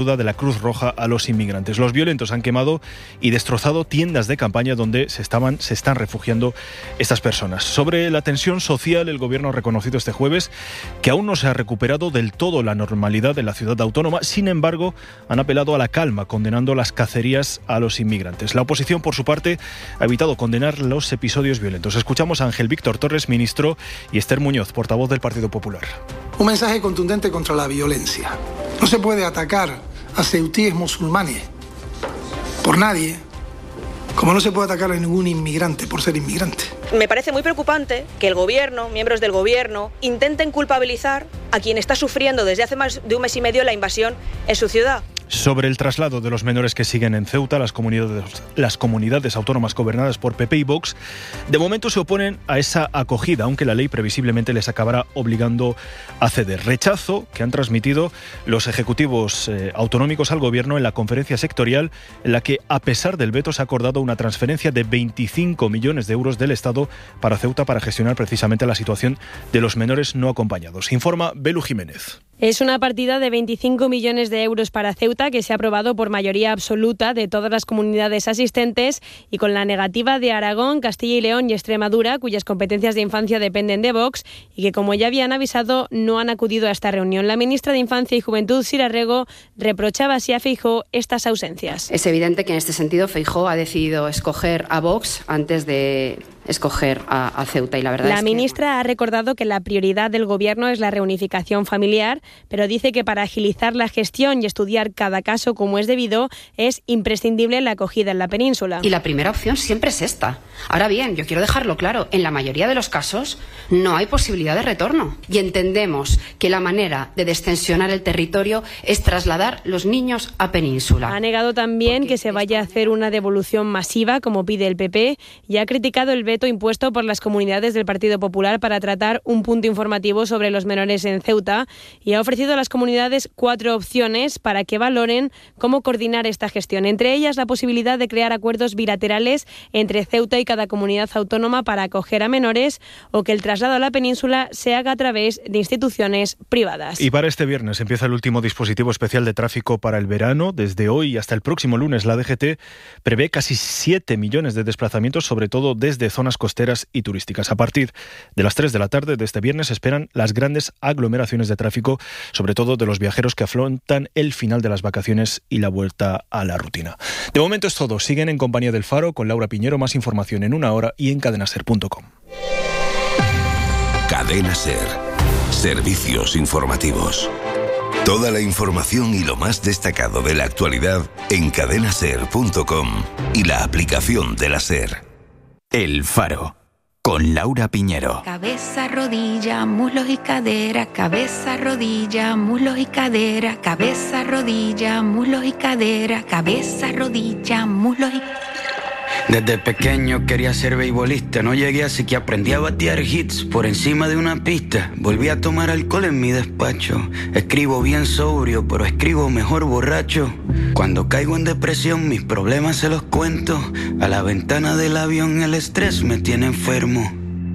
de la Cruz Roja a los inmigrantes. Los violentos han quemado y destrozado tiendas de campaña donde se están refugiando estas personas. Sobre la tensión social, el Gobierno ha reconocido este jueves que aún no se ha recuperado del todo la normalidad en la ciudad autónoma. Sin embargo, han apelado a la calma, condenando las cacerías a los inmigrantes. La oposición, por su parte, ha evitado condenar los episodios violentos. Escuchamos a Ángel Víctor Torres, ministro, y Esther Muñoz, portavoz del Partido Popular. Un mensaje contundente contra la violencia. No se puede atacar a ceutíes musulmanes por nadie, como no se puede atacar a ningún inmigrante por ser inmigrante. Me parece muy preocupante que el Gobierno, miembros del Gobierno, intenten culpabilizar a quien está sufriendo desde hace más de un mes y medio la invasión en su ciudad. Sobre el traslado de los menores que siguen en Ceuta, las comunidades autónomas gobernadas por PP y Vox, de momento se oponen a esa acogida, aunque la ley previsiblemente les acabará obligando a ceder. Rechazo que han transmitido los ejecutivos autonómicos al Gobierno en la conferencia sectorial, en la que, a pesar del veto, se ha acordado una transferencia de 25 millones de euros del Estado para Ceuta para gestionar precisamente la situación de los menores no acompañados. Informa Belu Jiménez. Es una partida de 25 millones de euros para Ceuta que se ha aprobado por mayoría absoluta de todas las comunidades asistentes y con la negativa de Aragón, Castilla y León y Extremadura, cuyas competencias de infancia dependen de Vox y que, como ya habían avisado, no han acudido a esta reunión. La ministra de Infancia y Juventud, Sira Rego, reprochaba así a Feijóo estas ausencias. Es evidente que en este sentido Feijóo ha decidido escoger a Vox antes de escoger a Ceuta y la verdad La ministra ha recordado que la prioridad del Gobierno es la reunificación familiar, pero dice que para agilizar la gestión y estudiar cada caso como es debido, es imprescindible la acogida en la península. Y la primera opción siempre es esta. Ahora bien, yo quiero dejarlo claro, en la mayoría de los casos no hay posibilidad de retorno y entendemos que la manera de destensionar el territorio es trasladar los niños a península. Ha negado también que se vaya a hacer una devolución masiva como pide el PP y ha criticado el veto impuesto por las comunidades del Partido Popular para tratar un punto informativo sobre los menores en Ceuta y ha ofrecido a las comunidades 4 opciones para que valoren cómo coordinar esta gestión. Entre ellas, la posibilidad de crear acuerdos bilaterales entre Ceuta y cada comunidad autónoma para acoger a menores o que el traslado a la península se haga a través de instituciones privadas. Y para este viernes empieza el último dispositivo especial de tráfico para el verano. Desde hoy hasta el próximo lunes, la DGT prevé casi 7 millones de desplazamientos, sobre todo desde zonas costeras y turísticas. A partir de las 3 de la tarde de este viernes esperan las grandes aglomeraciones de tráfico, sobre todo de los viajeros que afrontan el final de las vacaciones y la vuelta a la rutina. De momento es todo. Siguen en compañía del Faro con Laura Piñero. Más información en una hora y en cadenaser.com. Cadena Ser. Servicios informativos. Toda la información y lo más destacado de la actualidad en cadenaser.com y la aplicación de la Ser. El Faro, con Laura Piñero. Cabeza, rodilla, muslos y cadera, cabeza, rodilla, muslos y cadera, cabeza, rodilla, muslos y cadera, cabeza, rodilla, muslos y... Desde pequeño quería ser beisbolista, no llegué así que aprendí a batear hits por encima de una pista. Volví a tomar alcohol en mi despacho, escribo bien sobrio, pero escribo mejor borracho. Cuando caigo en depresión mis problemas se los cuento, a la ventana del avión el estrés me tiene enfermo.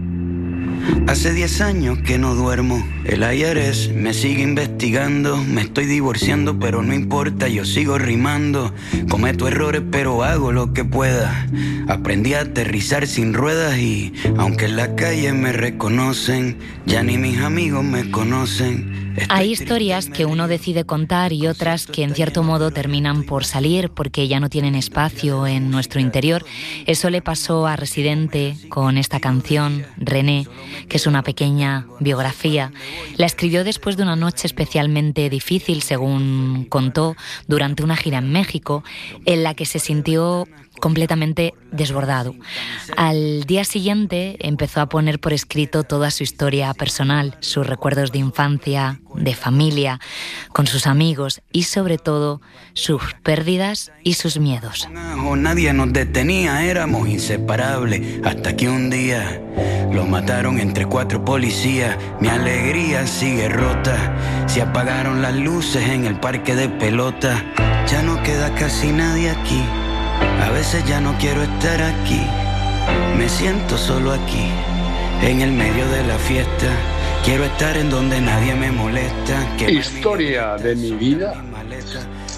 Hace 10 años que no duermo, el IRS me sigue investigando, me estoy divorciando pero no importa, yo sigo rimando, cometo errores pero hago lo que pueda, aprendí a aterrizar sin ruedas y aunque en la calle me reconocen, ya ni mis amigos me conocen. Hay historias que uno decide contar y otras que en cierto modo terminan por salir porque ya no tienen espacio en nuestro interior. Eso le pasó a Residente con esta canción, René, que es una pequeña biografía. La escribió después de una noche especialmente difícil, según contó, durante una gira en México, en la que se sintió completamente desbordado. Al día siguiente empezó a poner por escrito toda su historia personal, sus recuerdos de infancia, de familia, con sus amigos y sobre todo sus pérdidas y sus miedos. Nadie nos detenía, éramos inseparables, hasta que un día lo mataron entre 4 policías. Mi alegría sigue rota, se apagaron las luces en el parque de pelota. Ya no queda casi nadie aquí. A veces ya no quiero estar aquí, me siento solo aquí, en el medio de la fiesta. Quiero estar en donde nadie me molesta. Historia de mi vida.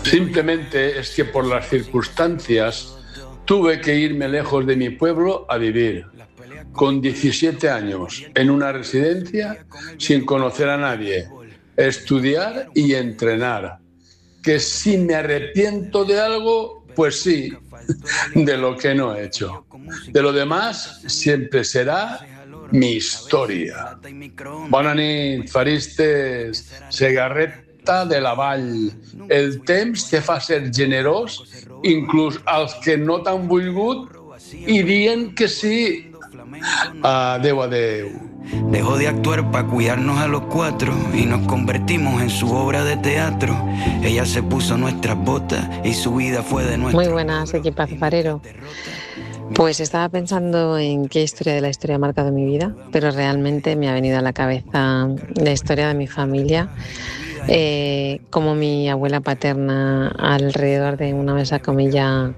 Simplemente es que por las circunstancias tuve que irme lejos de mi pueblo a vivir, con 17 años, en una residencia, sin conocer a nadie, estudiar y entrenar. Que si me arrepiento de algo, pues sí, de lo que no he hecho. De lo demás, siempre será mi historia. Bona nit, faristes, Segarreta de la Vall. El temps te fa ser generós, inclús als que no t'han volgut i dient que sí. Adeu, adeu. Dejó de actuar para cuidarnos a los 4 y nos convertimos en su obra de teatro. Ella se puso nuestras botas y su vida fue de nuestra. Muy buenas, equipazo farero. Pues estaba pensando en qué historia de la historia ha marcado mi vida, pero realmente me ha venido a la cabeza la historia de mi familia. Como mi abuela paterna, alrededor de una mesa comilla,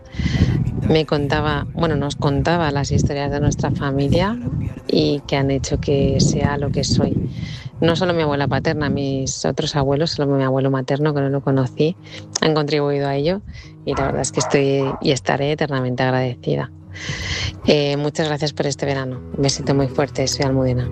nos contaba las historias de nuestra familia y que han hecho que sea lo que soy. No solo mi abuela paterna, mis otros abuelos, solo mi abuelo materno, que no lo conocí, han contribuido a ello y la verdad es que estoy y estaré eternamente agradecida. Muchas gracias por este verano. Un besito muy fuerte, soy Almudena.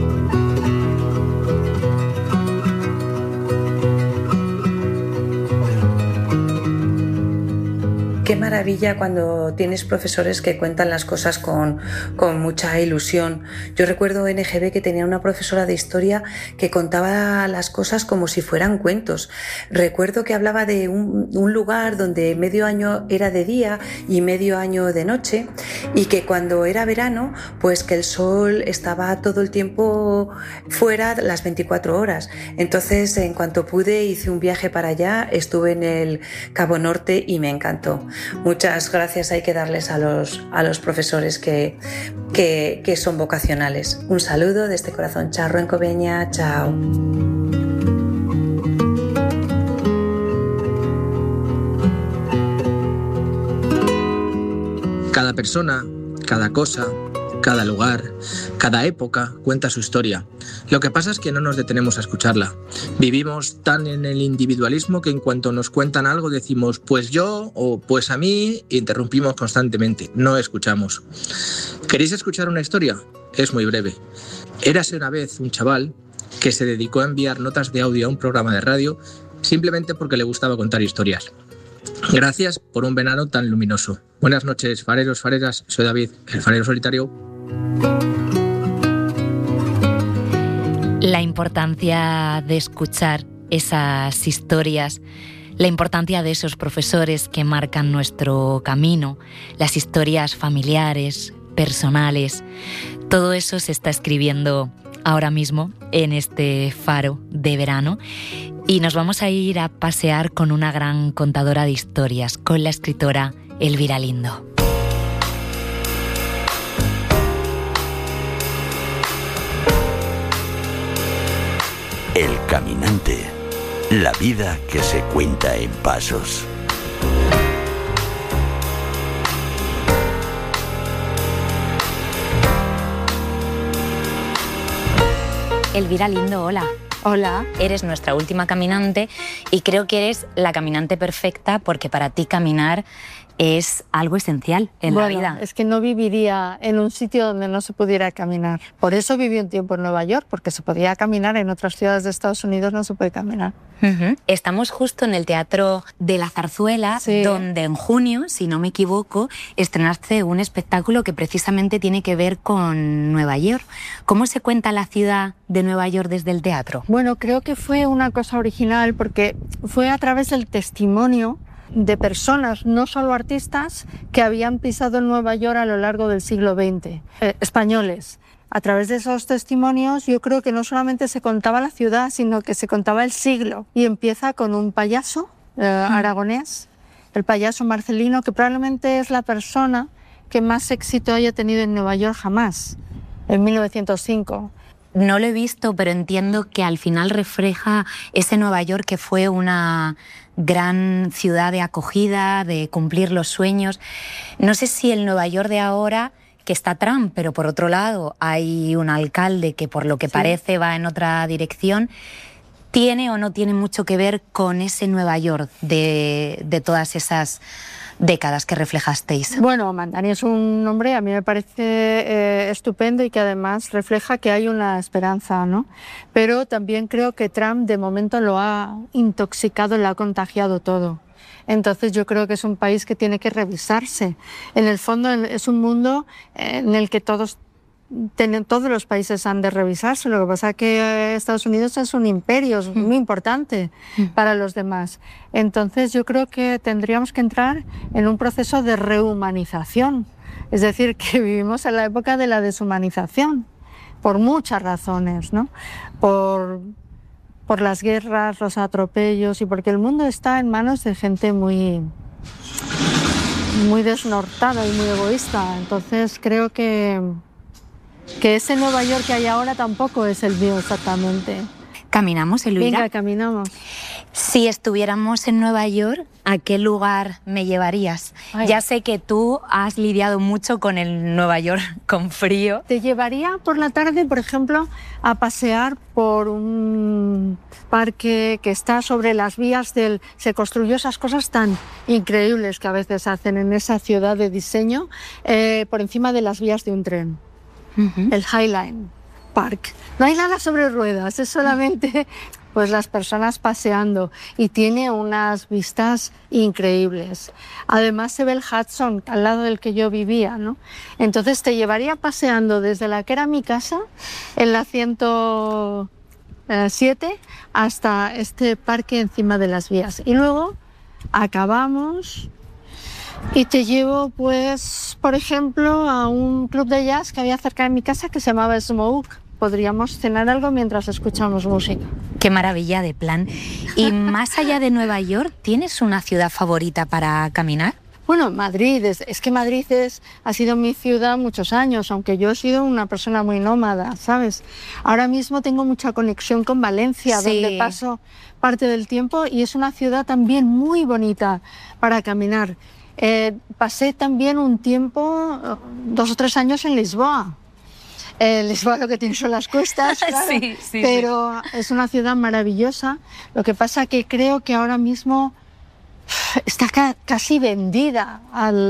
Qué maravilla cuando tienes profesores que cuentan las cosas con mucha ilusión. Yo recuerdo en EGB que tenía una profesora de historia que contaba las cosas como si fueran cuentos. Recuerdo que hablaba de un lugar donde medio año era de día y medio año de noche, y que cuando era verano, pues que el sol estaba todo el tiempo fuera las 24 horas. Entonces, en cuanto pude, hice un viaje para allá, estuve en el Cabo Norte y me encantó. Muchas gracias hay que darles a los profesores que son vocacionales. Un saludo desde Corazón Charro en Coveña. Chao. Cada persona, cada cosa, cada lugar, cada época cuenta su historia. Lo que pasa es que no nos detenemos a escucharla. Vivimos tan en el individualismo que en cuanto nos cuentan algo decimos pues yo o pues a mí, e interrumpimos constantemente, no escuchamos. ¿Queréis escuchar una historia? Es muy breve. Érase una vez un chaval que se dedicó a enviar notas de audio a un programa de radio simplemente porque le gustaba contar historias. Gracias por un verano tan luminoso. Buenas noches, fareros, fareras. Soy David, el farero solitario. La importancia de escuchar esas historias, la importancia de esos profesores que marcan nuestro camino, las historias familiares, personales, todo eso se está escribiendo ahora mismo en este faro de verano. Y nos vamos a ir a pasear con una gran contadora de historias, con la escritora Elvira Lindo. El caminante, la vida que se cuenta en pasos. Elvira Lindo, hola. Hola. Eres nuestra última caminante y creo que eres la caminante perfecta porque para ti caminar es algo esencial en la vida. Es que no viviría en un sitio donde no se pudiera caminar. Por eso viví un tiempo en Nueva York, porque se podía caminar, en otras ciudades de Estados Unidos no se puede caminar. Estamos justo en el Teatro de la Zarzuela, sí, donde en junio, si no me equivoco, estrenaste un espectáculo que precisamente tiene que ver con Nueva York. ¿Cómo se cuenta la ciudad de Nueva York desde el teatro? Bueno, creo que fue una cosa original porque fue a través del testimonio de personas, no solo artistas, que habían pisado Nueva York a lo largo del siglo XX, españoles. A través de esos testimonios yo creo que no solamente se contaba la ciudad, sino que se contaba el siglo. Y empieza con un payaso aragonés, el payaso Marcelino, que probablemente es la persona que más éxito haya tenido en Nueva York jamás, en 1905. No lo he visto, pero entiendo que al final refleja ese Nueva York que fue una gran ciudad de acogida, de cumplir los sueños. No sé si el Nueva York de ahora, que está Trump, pero por otro lado hay un alcalde que por lo que parece va en otra dirección, ¿tiene o no tiene mucho que ver con ese Nueva York de todas esas décadas que reflejasteis? Bueno, Mandani es un nombre, a mí me parece estupendo y que además refleja que hay una esperanza, ¿no? Pero también creo que Trump de momento lo ha intoxicado, lo ha contagiado todo. Entonces yo creo que es un país que tiene que revisarse. En el fondo es un mundo en el que todos los países han de revisarse. Lo que pasa es que Estados Unidos es un imperio, es muy importante para los demás. Entonces yo creo que tendríamos que entrar en un proceso de rehumanización. Es decir, que vivimos en la época de la deshumanización, por muchas razones, ¿no? Por las guerras, los atropellos y porque el mundo está en manos de gente muy desnortada y muy egoísta. Entonces creo que ese Nueva York que hay ahora tampoco es el mío exactamente. ¿Caminamos, Elvira? Venga, caminamos. Si estuviéramos en Nueva York, ¿a qué lugar me llevarías? Ay. Ya sé que tú has lidiado mucho con el Nueva York con frío. Te llevaría por la tarde, por ejemplo, a pasear por un parque que está sobre las vías del... Se construyó esas cosas tan increíbles que a veces hacen en esa ciudad de diseño, por encima de las vías de un tren. El High Line Park. No hay nada sobre ruedas, es solamente pues las personas paseando y tiene unas vistas increíbles. Además se ve el Hudson al lado del que yo vivía, ¿no? Entonces te llevaría paseando desde la que era mi casa, en la 107, hasta este parque encima de las vías. Y luego acabamos y te llevo, pues, por ejemplo, a un club de jazz que había cerca de mi casa que se llamaba Smoke. Podríamos cenar algo mientras escuchamos música. Qué maravilla de plan. Y más allá de Nueva York, ¿tienes una ciudad favorita para caminar? Bueno, Madrid. Es que Madrid ha sido mi ciudad muchos años, aunque yo he sido una persona muy nómada, ¿sabes? Ahora mismo tengo mucha conexión con Valencia, sí, donde paso parte del tiempo, y es una ciudad también muy bonita para caminar. Pasé también un tiempo, 2 o 3 años en Lisboa. Lisboa lo que tiene son las cuestas, claro, sí, pero es una ciudad maravillosa. Lo que pasa que creo que ahora mismo está casi vendida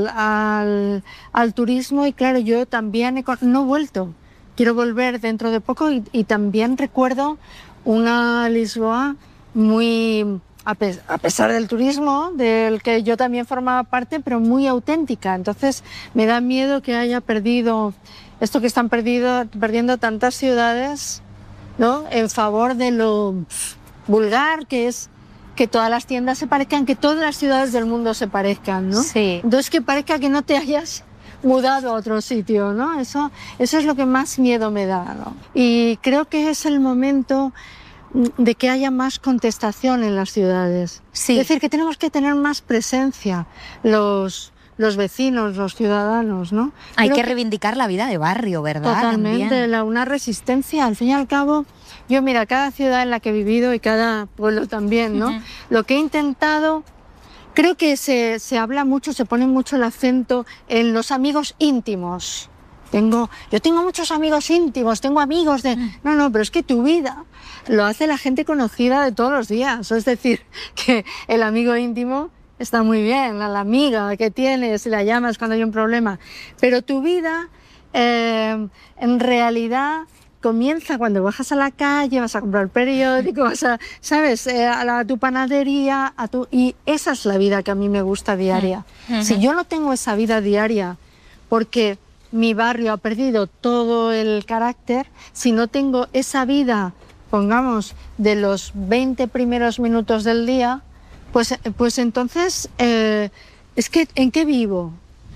al turismo y claro, yo también no he vuelto. Quiero volver dentro de poco y también recuerdo una Lisboa muy... A pesar del turismo, del que yo también formaba parte, pero muy auténtica. Entonces me da miedo que haya perdido esto que están perdiendo tantas ciudades, ¿no? En favor de lo vulgar, que es que todas las tiendas se parezcan, que todas las ciudades del mundo se parezcan, ¿no? Sí. Entonces que parezca que no te hayas mudado a otro sitio, ¿no? Eso es lo que más miedo me da, ¿no? Y creo que es el momento de que haya más contestación en las ciudades. Sí. Es decir, que tenemos que tener más presencia los vecinos, los ciudadanos, ¿no? Hay que reivindicar la vida de barrio, ¿verdad? Totalmente, una resistencia. Al fin y al cabo, yo mira, cada ciudad en la que he vivido y cada pueblo también, ¿no? Lo que he intentado, creo que se habla mucho, se pone mucho el acento en los amigos íntimos. Yo tengo muchos amigos íntimos, tengo amigos de... No, pero es que tu vida lo hace la gente conocida de todos los días. Es decir, que el amigo íntimo está muy bien, la amiga que tienes, la llamas cuando hay un problema. Pero tu vida, en realidad, comienza cuando bajas a la calle, vas a comprar el periódico, vas a, ¿sabes? A tu panadería, y esa es la vida que a mí me gusta diaria. Si yo no tengo esa vida diaria, porque mi barrio ha perdido todo el carácter, si no tengo esa vida, pongamos, de los 20 primeros minutos del día, pues entonces, es que ¿en qué vivo?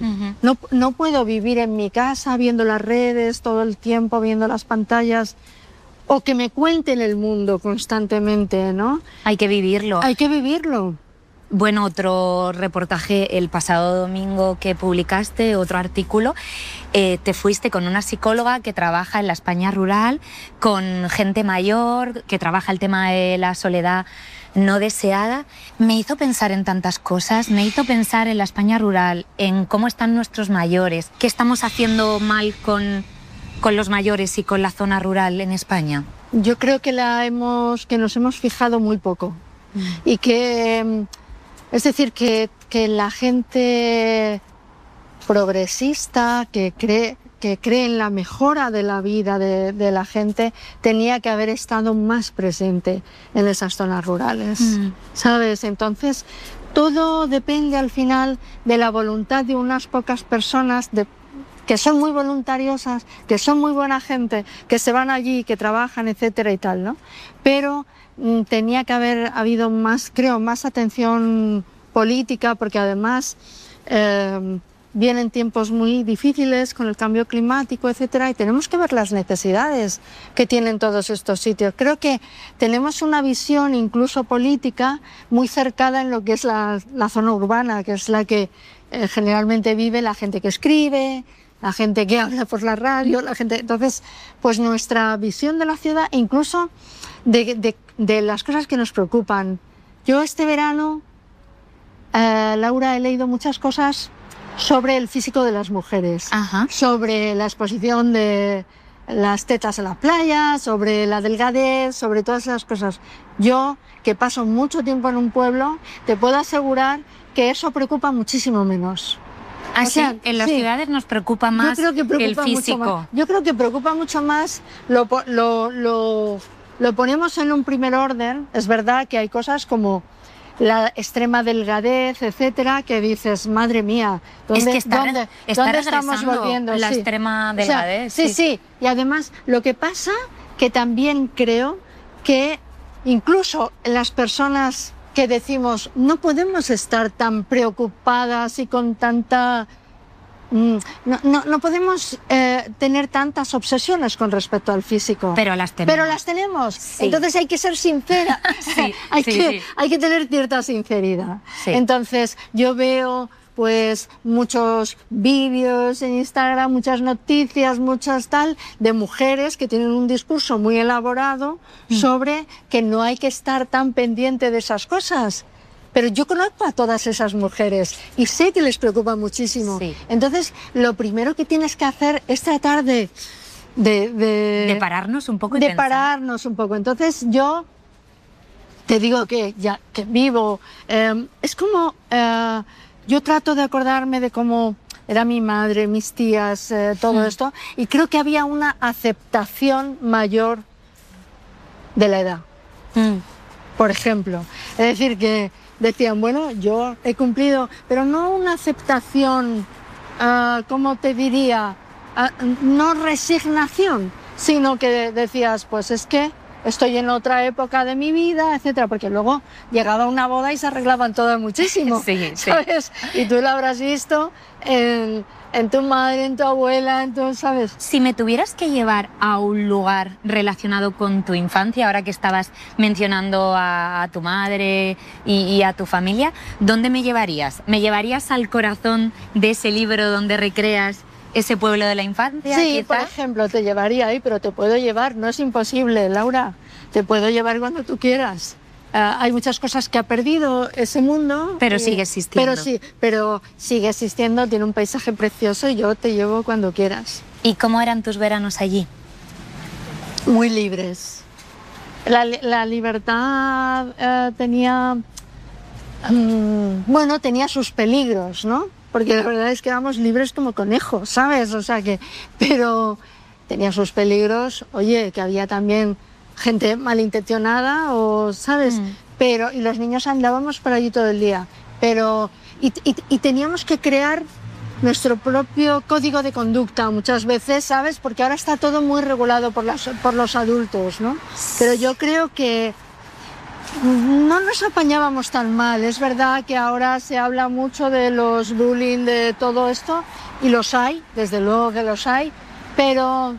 No puedo vivir en mi casa viendo las redes todo el tiempo, viendo las pantallas, o que me cuenten el mundo constantemente, ¿no? Hay que vivirlo. Hay que vivirlo. Bueno, otro reportaje el pasado domingo que publicaste, otro artículo, te fuiste con una psicóloga que trabaja en la España rural, con gente mayor, que trabaja el tema de la soledad no deseada. Me hizo pensar en tantas cosas, me hizo pensar en la España rural, en cómo están nuestros mayores, qué estamos haciendo mal con los mayores y con la zona rural en España. Yo creo que nos hemos fijado muy poco. Y que, es decir, que la gente progresista que cree en la mejora de la vida de la gente tenía que haber estado más presente en esas zonas rurales, ¿sabes? Entonces, todo depende al final de la voluntad de unas pocas personas que son muy voluntariosas, que son muy buena gente, que se van allí, que trabajan, etcétera y tal, ¿no? Pero tenía que haber habido más atención política, porque además vienen tiempos muy difíciles con el cambio climático, etcétera, y tenemos que ver las necesidades que tienen todos estos sitios. Creo que tenemos una visión incluso política muy cercana en lo que es la zona urbana, que es la que generalmente vive la gente que escribe, la gente que habla por la radio, la gente. Entonces, pues nuestra visión de la ciudad, incluso de las cosas que nos preocupan. Yo este verano, Laura, he leído muchas cosas sobre el físico de las mujeres, sobre la exposición de las tetas en la playa, sobre la delgadez, sobre todas esas cosas. Yo, que paso mucho tiempo en un pueblo, te puedo asegurar que eso preocupa muchísimo menos. O sea, en las ciudades nos preocupa más el físico. Yo creo que preocupa mucho más, lo ponemos en un primer orden. Es verdad que hay cosas como la extrema delgadez, etcétera, que dices, madre mía, ¿dónde estamos volviendo? La extrema delgadez. O sea, sí. Y además, lo que pasa que también creo que incluso las personas que decimos, no podemos estar tan preocupadas y con tanta... No podemos tener tantas obsesiones con respecto al físico. Pero las tenemos. Sí. Entonces hay que ser sincera. Hay que tener cierta sinceridad. Sí. Entonces yo veo pues muchos vídeos en Instagram, muchas noticias, muchas tal, de mujeres que tienen un discurso muy elaborado sobre que no hay que estar tan pendiente de esas cosas. Pero yo conozco a todas esas mujeres y sé que les preocupa muchísimo. Sí. Entonces, lo primero que tienes que hacer es tratar de pararnos un poco y de pararnos un poco. Entonces, yo te digo que ya que vivo, es como yo trato de acordarme de cómo era mi madre, mis tías, todo esto, y creo que había una aceptación mayor de la edad. Por ejemplo, es decir que decían, bueno, yo he cumplido, pero no una aceptación, ¿cómo te diría? No resignación, sino que decías, pues es que estoy en otra época de mi vida, etcétera, porque luego llegaba una boda y se arreglaban todo muchísimo, ¿sabes? Y tú lo habrás visto en tu madre, en tu abuela, ¿sabes? Si me tuvieras que llevar a un lugar relacionado con tu infancia, ahora que estabas mencionando a tu madre y a tu familia, ¿dónde me llevarías? ¿Me llevarías al corazón de ese libro donde recreas ese pueblo de la infancia? Sí, quizá. Por ejemplo, te llevaría ahí, pero te puedo llevar, no es imposible, Laura, te puedo llevar cuando tú quieras. Hay muchas cosas que ha perdido ese mundo. Pero sigue existiendo. Pero sigue existiendo, tiene un paisaje precioso y yo te llevo cuando quieras. ¿Y cómo eran tus veranos allí? Muy libres. La libertad tenía sus peligros, ¿no? Porque la verdad es que éramos libres como conejos, ¿sabes? O sea que... Pero tenía sus peligros, oye, que había también gente malintencionada, o ¿sabes? Pero y los niños andábamos por allí todo el día, pero y teníamos que crear nuestro propio código de conducta muchas veces, ¿sabes? Porque ahora está todo muy regulado por los adultos, ¿no? Pero yo creo que no nos apañábamos tan mal. Es verdad que ahora se habla mucho de los bullying, de todo esto, y los hay, desde luego que los hay, pero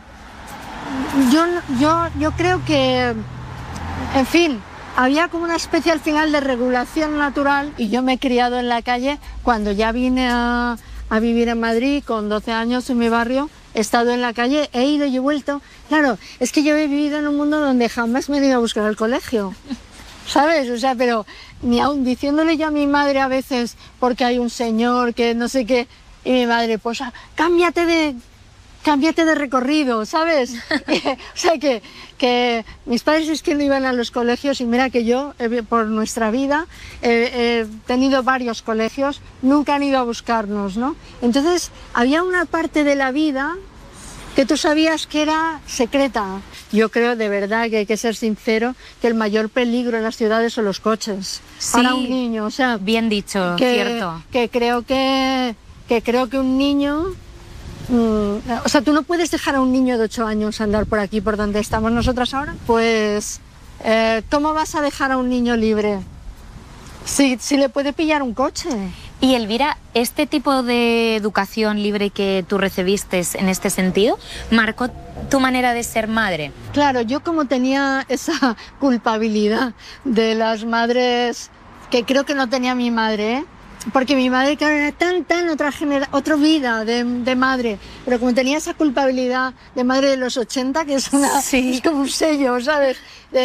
yo creo que, en fin, había como una especie al final de regulación natural, y yo me he criado en la calle. Cuando ya vine a vivir en Madrid con 12 años en mi barrio, he estado en la calle, he ido y he vuelto. Claro, es que yo he vivido en un mundo donde jamás me he ido a buscar al colegio, ¿sabes? O sea, pero ni aun diciéndole yo a mi madre a veces, porque hay un señor que no sé qué, y mi madre, pues cámbiate de cámbiate de recorrido, ¿sabes? O sea, que mis padres es que no iban a los colegios y mira que yo, por nuestra vida, he tenido varios colegios, nunca han ido a buscarnos, ¿no? Entonces, había una parte de la vida que tú sabías que era secreta. Yo creo de verdad que hay que ser sincero que el mayor peligro en las ciudades son los coches. Sí, para un niño, o sea, bien dicho, cierto. Que creo que un niño, o sea, tú no puedes dejar a un niño de 8 años andar por aquí, por donde estamos nosotras ahora. Pues, ¿cómo vas a dejar a un niño libre? Si le puede pillar un coche. Y Elvira, ¿este tipo de educación libre que tú recibiste en este sentido marcó tu manera de ser madre? Claro, yo como tenía esa culpabilidad de las madres que creo que no tenía mi madre, ¿eh? Porque mi madre, claro, era tan otra vida de madre, pero como tenía esa culpabilidad de madre de los 80, que es como un sello, ¿sabes?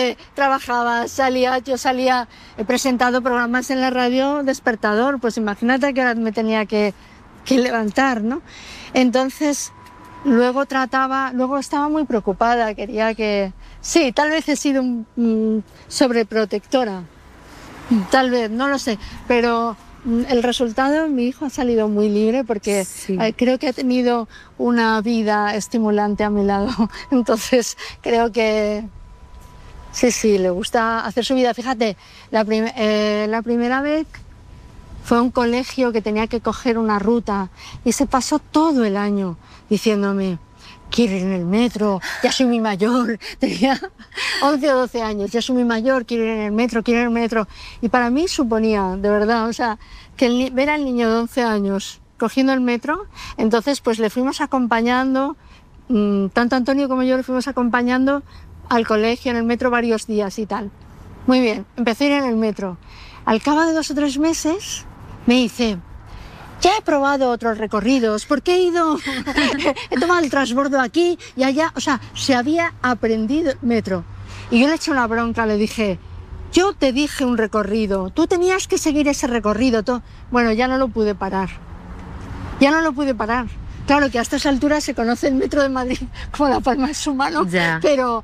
Yo salía, he presentado programas en la radio despertador, pues imagínate que ahora me tenía que levantar, ¿no? Entonces, luego estaba muy preocupada, quería que... Sí, tal vez he sido sobreprotectora, tal vez, no lo sé, pero... El resultado, mi hijo ha salido muy libre porque creo que ha tenido una vida estimulante a mi lado. Entonces creo que sí, le gusta hacer su vida. Fíjate, la primera vez fue a un colegio que tenía que coger una ruta y se pasó todo el año diciéndome: quiero ir en el metro, ya soy muy mayor, tenía 11 o 12 años, ya soy muy mayor, quiero ir en el metro. Y para mí suponía, de verdad, o sea, que ver al niño de 11 años cogiendo el metro, entonces pues le fuimos acompañando, tanto Antonio como yo le fuimos acompañando al colegio en el metro varios días y tal. Muy bien, empecé a ir en el metro. Al cabo de 2 o 3 meses me dice: ya he probado otros recorridos, porque he tomado el transbordo aquí y allá, o sea, se había aprendido metro. Y yo le eché una bronca, le dije: yo te dije un recorrido, tú tenías que seguir ese recorrido. Bueno, ya no lo pude parar. Claro que a estas alturas se conoce el metro de Madrid como la palma de su mano, pero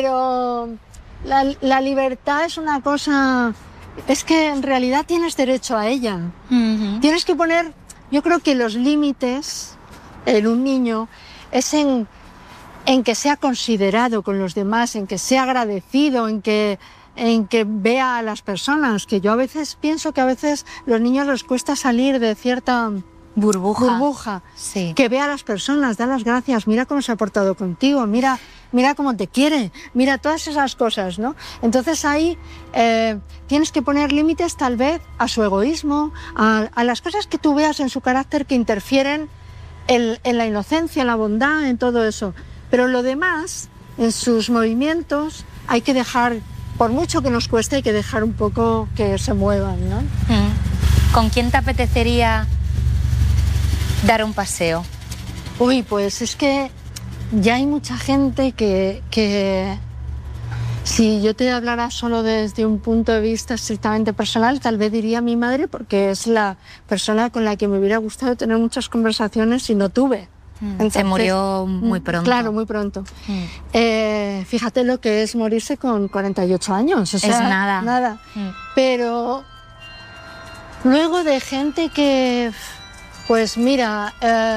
la libertad es una cosa... Es que en realidad tienes derecho a ella. Tienes que poner... Yo creo que los límites en un niño es en que sea considerado con los demás, en que sea agradecido, en que vea a las personas. Que yo a veces pienso que a veces los niños les cuesta salir de cierta burbuja. Sí. Que vea a las personas, da las gracias, mira cómo se ha portado contigo, mira cómo te quiere, mira todas esas cosas, ¿no? Entonces ahí tienes que poner límites tal vez a su egoísmo, a las cosas que tú veas en su carácter que interfieren en la inocencia, en la bondad, en todo eso. Pero lo demás, en sus movimientos, hay que dejar, por mucho que nos cueste, hay que dejar un poco que se muevan, ¿no? ¿Con quién te apetecería dar un paseo? Uy, pues es que ya hay mucha gente que si yo te hablara solo desde un punto de vista estrictamente personal, tal vez diría mi madre, porque es la persona con la que me hubiera gustado tener muchas conversaciones y no tuve. Entonces, se murió muy pronto. Claro, muy pronto. Fíjate lo que es morirse con 48 años. O sea, es nada. Pero luego de gente que, pues mira,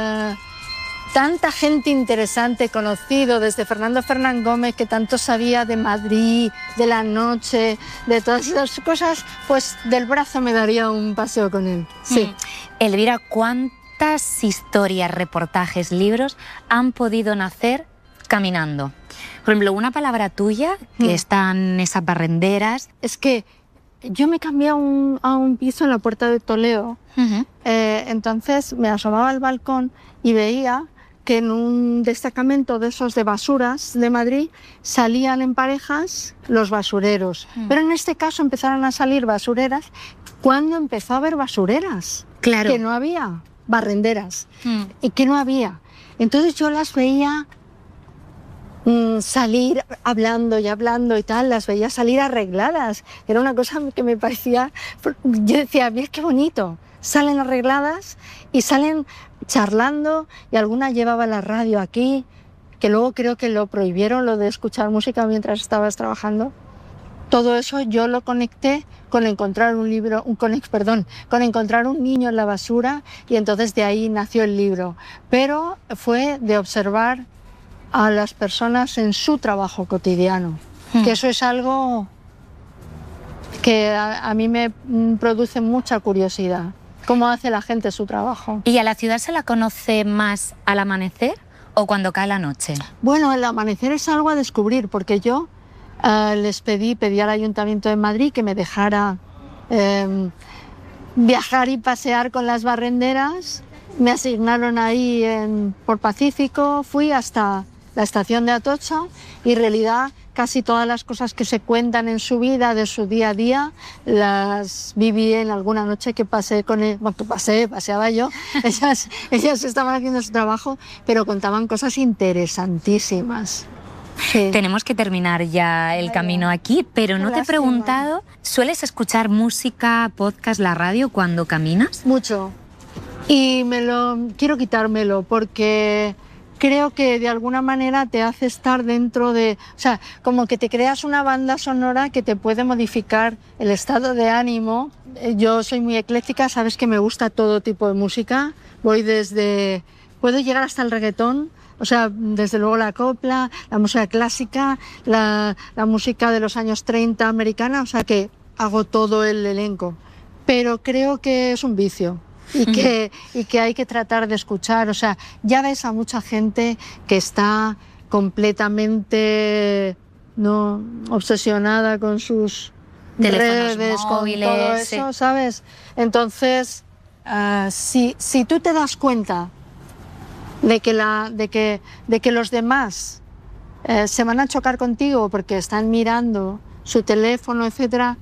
tanta gente interesante conocido, desde Fernando Fernán Gómez, que tanto sabía de Madrid, de la noche, de todas esas cosas, pues del brazo me daría un paseo con él. Sí. Elvira, ¿cuántas historias, reportajes, libros han podido nacer caminando? Por ejemplo, una palabra tuya, que están esas barrenderas. Es que yo me cambié a un piso en la Puerta de Toledo. Entonces me asomaba al balcón y veía que en un destacamento de esos de basuras de Madrid salían en parejas los basureros. Pero en este caso empezaron a salir basureras cuando empezó a haber basureras. Claro. Que no había barrenderas. Y que no había. Entonces yo las veía salir hablando y tal, las veía salir arregladas. Era una cosa que me parecía... Yo decía, mira qué bonito. salen arregladas y salen charlando, y alguna llevaba la radio aquí, que luego creo que lo prohibieron, lo de escuchar música mientras estabas trabajando. Todo eso yo lo conecté con encontrar un libro, con encontrar un niño en la basura, y entonces de ahí nació el libro. Pero fue de observar a las personas en su trabajo cotidiano, que eso es algo que a mí me produce mucha curiosidad. ¿Cómo hace la gente su trabajo? ¿Y a la ciudad se la conoce más al amanecer o cuando cae la noche? Bueno, el amanecer es algo a descubrir, porque yo les pedí al Ayuntamiento de Madrid que me dejara viajar y pasear con las barrenderas. Me asignaron ahí por Pacífico, fui hasta la estación de Atocha, y en realidad casi todas las cosas que se cuentan en su vida, de su día a día, las viví en alguna noche que paseaba yo. Ellas estaban haciendo su trabajo, pero contaban cosas interesantísimas. Sí. Tenemos que terminar ya el camino aquí, pero no te he preguntado, ¿sueles escuchar música, podcast, la radio cuando caminas? Mucho. Y quiero quitármelo porque creo que de alguna manera te hace estar dentro de... O sea, como que te creas una banda sonora que te puede modificar el estado de ánimo. Yo soy muy ecléctica, sabes que me gusta todo tipo de música. Puedo llegar hasta el reggaetón. O sea, desde luego la copla, la música clásica, la música de los años 30 americana, o sea que hago todo el elenco. Pero creo que es un vicio y que hay que tratar de escuchar. O sea, ya ves a mucha gente que está completamente obsesionada con sus teléfonos redes, móviles, con todo eso, ¿sabes? Entonces, si tú te das cuenta de que los demás se van a chocar contigo porque están mirando su teléfono, etcétera,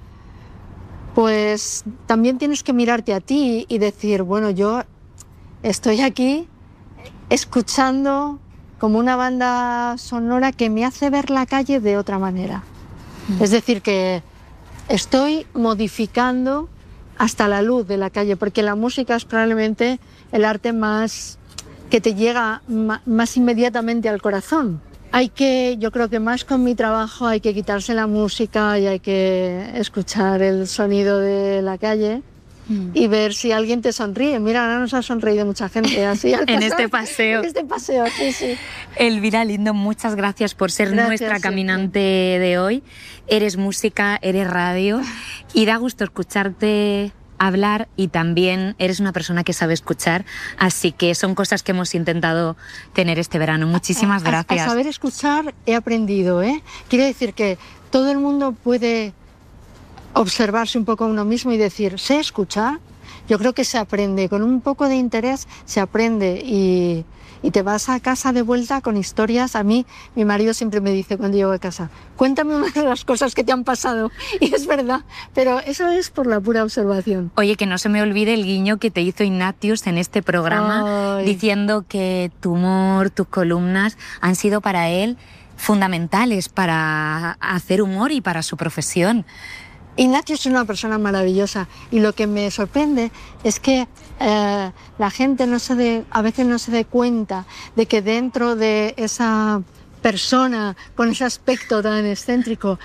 pues también tienes que mirarte a ti y decir, bueno, yo estoy aquí escuchando como una banda sonora que me hace ver la calle de otra manera. Es decir, que estoy modificando hasta la luz de la calle, porque la música es probablemente el arte más que te llega más inmediatamente al corazón. Yo creo que más con mi trabajo hay que quitarse la música y hay que escuchar el sonido de la calle y ver si alguien te sonríe. Mira, ahora nos ha sonreído mucha gente así al pasar, este paseo. En este paseo, sí. Elvira Lindo, muchas gracias por ser nuestra caminante de hoy. Eres música, eres radio y da gusto escucharte hablar, y también eres una persona que sabe escuchar, así que son cosas que hemos intentado tener este verano. Muchísimas gracias. A saber escuchar he aprendido, Quiero decir que todo el mundo puede observarse un poco a uno mismo y decir, sé escuchar. Yo creo que se aprende, con un poco de interés se aprende y te vas a casa de vuelta con historias. A mí, mi marido siempre me dice cuando llego a casa, cuéntame una de las cosas que te han pasado. Y es verdad, pero eso es por la pura observación. Oye, que no se me olvide el guiño que te hizo Ignatius en este programa, diciendo que tu humor, tus columnas han sido para él fundamentales para hacer humor y para su profesión. Ignatius es una persona maravillosa y lo que me sorprende es que la gente a veces no se dé cuenta de que dentro de esa persona con ese aspecto tan excéntrico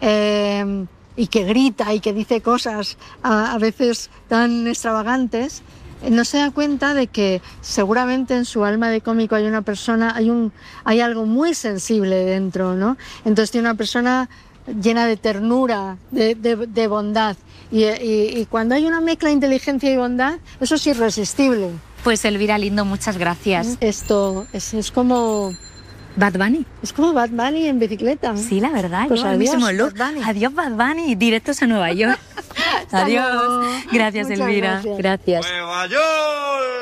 y que grita y que dice cosas a veces tan extravagantes, no se da cuenta de que seguramente en su alma de cómico hay una persona, hay algo muy sensible dentro, ¿no? Entonces tiene una persona llena de ternura, de bondad. Y cuando hay una mezcla de inteligencia y bondad, eso es irresistible. Pues Elvira Lindo, muchas gracias. Esto es como Bad Bunny. Es como Bad Bunny en bicicleta. Sí, la verdad. Pues adiós, Bad Bunny. Adiós, Bad Bunny. Directos a Nueva York. Adiós. Gracias, Elvira. Gracias. Nueva York.